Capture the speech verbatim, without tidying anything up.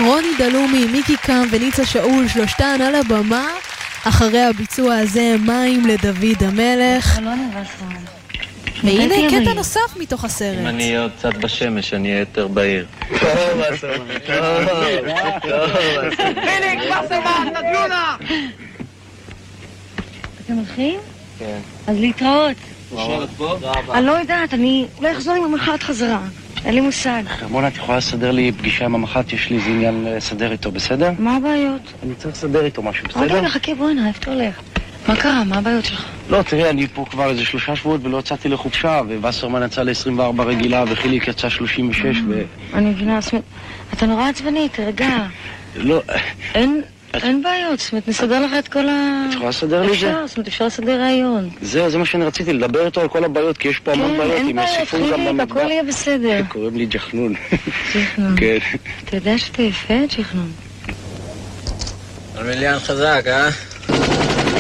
רוני דלומי, מיקי קם וניצה שאול, שלושתן על הבמה. אחרי הביצוע הזה, מים לדוד המלך. לא נבסון. והנה קטע נוסף מתוך הסרט. אם אני אהיה עוד קצת בשמש, אני אהיה יותר בהיר. טוב, אסון. טוב, אסון. חיליק, וסרמן, נדיונה! אתם הולכים? כן. אז להתראות. נשארת פה? אני לא יודעת, אני אולי אחזור עם המח"ט חזרה. אין לי מושג. מונה, את יכולה לסדר לי פגישה עם המח"ט? יש לי איזה עניין לסדר איתו, בסדר? מה הבעיות? אני צריך לסדר איתו משהו, עוד בסדר? רגע, חכה, בוא הנה, איפה אתה הולך? מה קרה? מה הבעיות שלך? לא, תראה, אני פה כבר איזה שלושה שבועות ולא יצאתי לחופשה, ווסרמן יצא ל-עשרים וארבע רגילה, וחיליק יצא שלושים ושש, ו... אני מבינה, זאת אומרת, אתה נורא עצבני, תרגע. לא... אין... אין בעיות, זאת אומרת, נסדר לך את כל ה... את יכולה לסדר לי את זה? אפשר, זאת אומרת, אפשר לסדר רעיון. זהו, זה מה שאני רציתי, לדבר איתו על כל הבעיות, כי יש פה המון בעיות, כן, אין בעיות, חיליק, הכל יהיה בסדר. קוראים לי ג'חנון. ג'חנון. כן. אתה יודע שאתה יפה, ג'חנון? על מיליאן חזק, אה?